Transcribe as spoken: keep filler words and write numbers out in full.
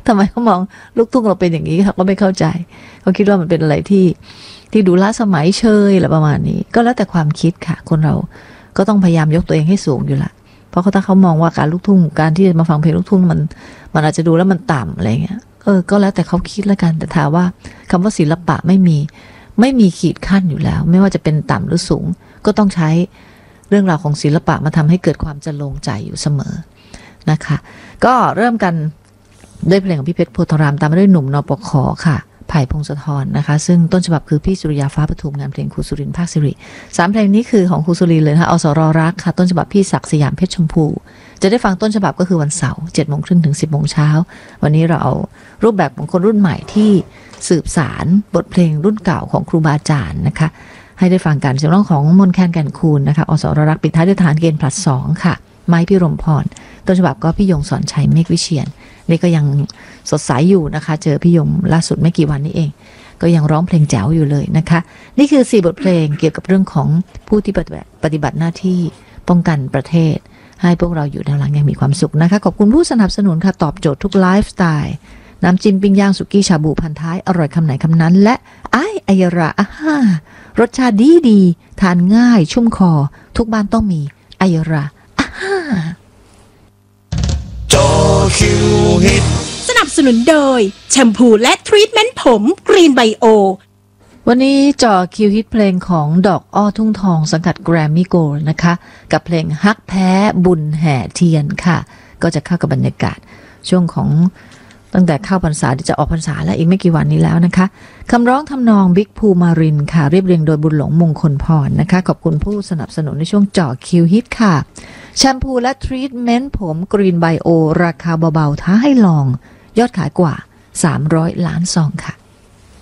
ทำไมเขามองลูกทุ่งเราเป็นอย่างนี้เขาก็ไม่เข้าใจเขาคิดว่ามันเป็นอะไรที่ที่ดูล้าสมัยเชยหรือประมาณนี้ก็แล้วแต่ความคิดค่ะคนเราก็ต้องพยายามยกตัวเองให้สูงอยู่ละเพราะเขาถ้าเขามองว่าการลูกทุ่งการที่จะมาฟังเพลงลูกทุ่งมันมันอาจจะดูแล้วมันต่ำอะไรเงี้ยเออก็แล้วแต่เขาคิดแล้วกันแต่ถามว่าคำว่าศิลปะไม่มีไม่มีขีดขั้นอยู่แล้วไม่ว่าจะเป็นต่ำหรือสูงก็ต้องใช้เรื่องราวของศิลปะมาทำให้เกิดความจะลงใจอยู่เสมอนะคะก็เริ่มกันด้วยเพลงของพี่เพชรโพธารามตามมาด้วยหนุ่มนปข.ค่ะไผ่พงศธรนะคะซึ่งต้นฉบับคือพี่สุริยาฟ้าปทุมงานเพลงครูสุรินทร์ภาคสิริสามเพลงนี้คือของครูสุรินทร์เลยนะคะอสรรักค่ะต้นฉบับพี่ศักดิ์สยามเพชรชมพูจะได้ฟังต้นฉบับก็คือวันเสาร์เจ็ดโมงครึ่งถึงสิบโมงเช้าวันนี้เราเอารูปแบบของคนรุ่นใหม่ที่สืบสารบทเพลงรุ่นเก่าของครูบาอาจารย์นะคะให้ได้ฟังกันเสียงร้องของมนแคนแก่นคูนนะคะอสรรักปิดท้ายด้วยฐานเกณฑ์ผลัดสองค่ะไม้พี่รมพรต้นฉบับก็พี่ยงสอนชัยเมฆวิเชียรนี่ก็ยังสดใสอยู่นะคะเจอพี่ยงล่าสุดไม่กี่วันนี้เองก็ยังร้องเพลงแจ๋วอยู่เลยนะคะนี่คือสี่บทเพลงเกี่ยวกับเรื่องของผู้ที่ปฏิบัติปฏิบัติหน้าที่ป้องกันประเทศให้พวกเราอยู่แนวหลังอย่างมีความสุขนะคะขอบคุณผู้สนับสนุนค่ะตอบโจทย์ทุกไลฟ์สไตล์น้ำจิ้มปิ้งย่างสุกี้ชาบูพันท้ายอร่อยคำไหนคำนั้นและไอ้ไอยราอ่าฮ่ารสชาติดีดีทานง่ายชุ่มคอทุกบ้านต้องมีไอยราอ่าฮ่าจอคิวฮิตสนับสนุนโดยแชมพูและทรีทเมนต์ผมกรีนไบโอวันนี้จอคิวฮิตเพลงของดอกอ้อทุ่งทองสังกัดแกรมมี่โกลด์นะคะกับเพลงฮักแพ้บุญแห่เทียนค่ะก็จะเข้ากับบรรยากาศช่วงของตั้งแต่เข้าพรรษาที่จะออกพรรษาแล้วอีกไม่กี่วันนี้แล้วนะคะคำร้องทำนองบิ๊กภูมารินค่ะเรียบเรียงโดยบุญหลงมงคลพรนะคะขอบคุณผู้สนับสนุนในช่วงจอคิวฮิตค่ะแชมพูและทรีทเมนต์ผมกรีนไบโอราคาเบาๆท้าให้ลองยอดขายกว่าสามร้อยล้านซองค่ะ